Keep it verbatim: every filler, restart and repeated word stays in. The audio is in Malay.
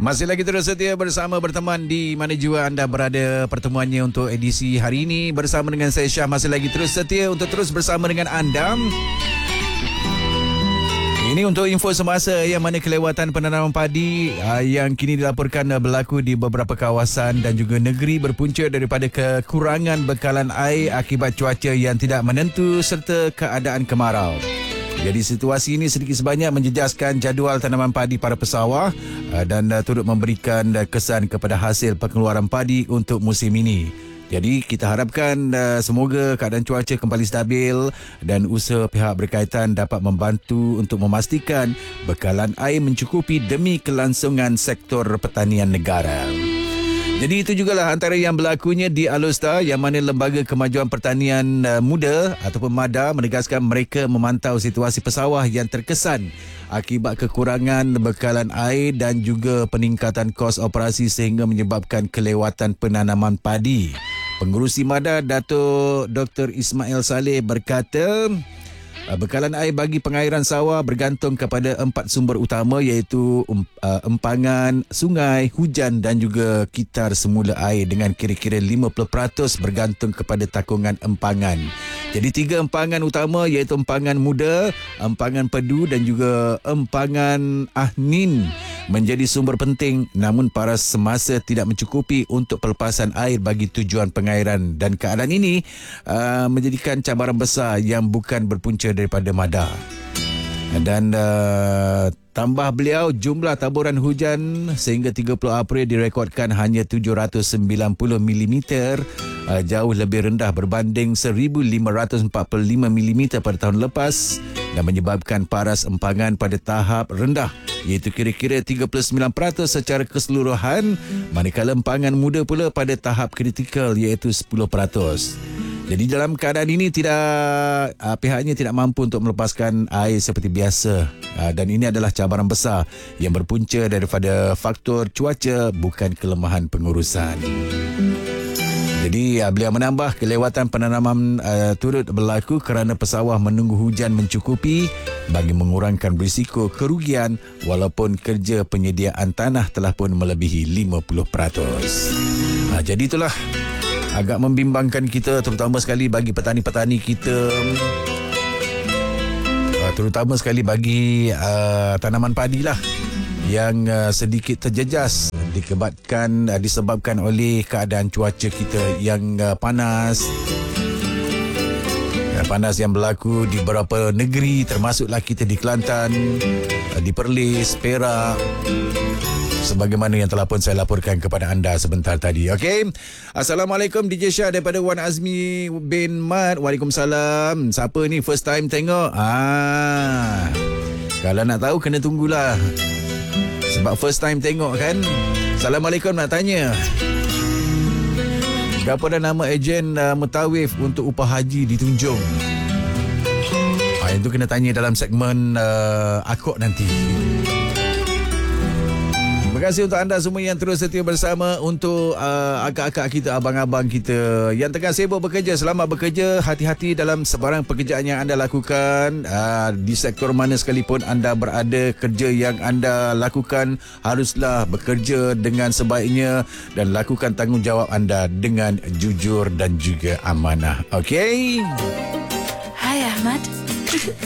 Masih lagi terus setia bersama berteman di mana jua anda berada. Pertemuannya untuk edisi hari ini bersama dengan saya Syah. Masih lagi terus setia untuk terus bersama dengan anda. Ini untuk info semasa yang mana kelewatan penanaman padi uh, yang kini dilaporkan uh, berlaku di beberapa kawasan dan juga negeri berpunca daripada kekurangan bekalan air akibat cuaca yang tidak menentu serta keadaan kemarau. Jadi situasi ini sedikit sebanyak menjejaskan jadual tanaman padi para pesawah uh, dan uh, turut memberikan uh, kesan kepada hasil pengeluaran padi untuk musim ini. Jadi kita harapkan uh, semoga keadaan cuaca kembali stabil dan usaha pihak berkaitan dapat membantu untuk memastikan bekalan air mencukupi demi kelangsungan sektor pertanian negara. Jadi itu jugalah antara yang berlakunya di Alustar, yang mana Lembaga Kemajuan Pertanian uh, Muda ataupun MADA menegaskan mereka memantau situasi pesawah yang terkesan akibat kekurangan bekalan air dan juga peningkatan kos operasi sehingga menyebabkan kelewatan penanaman padi. Pengerusi MADA Dato' Doktor Ismail Saleh berkata, bekalan air bagi pengairan sawah bergantung kepada empat sumber utama iaitu empangan, sungai, hujan dan juga kitar semula air dengan kira-kira lima puluh peratus bergantung kepada takungan empangan. Jadi tiga empangan utama iaitu empangan muda, empangan pedu dan juga empangan ahnin menjadi sumber penting, namun paras semasa tidak mencukupi untuk pelepasan air bagi tujuan pengairan, dan keadaan ini uh, menjadikan cabaran besar yang bukan berpunca daripada MADA. Dan uh, tambah beliau, jumlah taburan hujan sehingga tiga puluh April direkodkan hanya tujuh ratus sembilan puluh milimeter, uh, jauh lebih rendah berbanding seribu lima ratus empat puluh lima milimeter pada tahun lepas, dan menyebabkan paras empangan pada tahap rendah iaitu kira-kira tiga puluh sembilan peratus secara keseluruhan, manakala empangan muda pula pada tahap kritikal iaitu sepuluh peratus. Jadi dalam keadaan ini tidak uh, pihaknya tidak mampu untuk melepaskan air seperti biasa, uh, dan ini adalah cabaran besar yang berpunca daripada faktor cuaca, bukan kelemahan pengurusan. Jadi uh, beliau menambah kelewatan penanaman uh, turut berlaku kerana pesawah menunggu hujan mencukupi bagi mengurangkan risiko kerugian walaupun kerja penyediaan tanah telah pun melebihi lima puluh peratus. Uh, jadi itulah agak membimbangkan kita, terutama sekali bagi petani-petani kita, uh, terutama sekali bagi uh, tanaman padi lah yang uh, sedikit terjejas dikebatkan uh, disebabkan oleh keadaan cuaca kita yang uh, panas. Uh, panas yang berlaku di beberapa negeri, termasuklah kita di Kelantan, uh, di Perlis, Perak, sebagaimana yang telah pun saya laporkan kepada anda sebentar tadi. Okey. Assalamualaikum D J Syah daripada Wan Azmi bin Mat. Waalaikumsalam. Siapa ni first time tengok? Ah. Kalau nak tahu kena tunggulah. Sebab first time tengok kan. Assalamualaikum, nak tanya, berapa dah nama ejen uh, mutawif untuk upah haji di Tunjung? Ah, itu kena tanya dalam segmen uh, Akok nanti. Terima kasih untuk anda semua yang terus setia bersama. Untuk uh, akak-akak kita, abang-abang kita yang tengah sibuk bekerja, selamat bekerja. Hati-hati dalam sebarang pekerjaan yang anda lakukan, uh, di sektor mana sekalipun anda berada. Kerja yang anda lakukan haruslah bekerja dengan sebaiknya dan lakukan tanggungjawab anda dengan jujur dan juga amanah. Okey? Hai Ahmad.